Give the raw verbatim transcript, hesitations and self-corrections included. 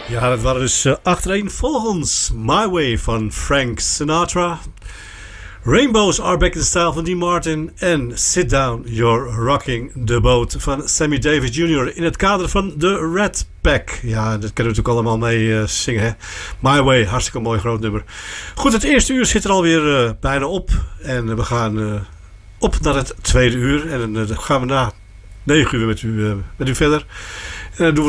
Ja, dat waren dus uh, achtereenvolgens My Way van Frank Sinatra, Rainbows Are Back in Style van Dean Martin en Sit Down, You're Rocking the Boat van Sammy Davis junior in het kader van de Rat Pack. Ja, dat kunnen we natuurlijk allemaal mee uh, zingen, hè? My Way, hartstikke mooi groot nummer. Goed, het eerste uur zit er alweer uh, bijna op en we gaan uh, op naar het tweede uur en uh, dan gaan we na negen uur met u, uh, met u verder. En dan doen we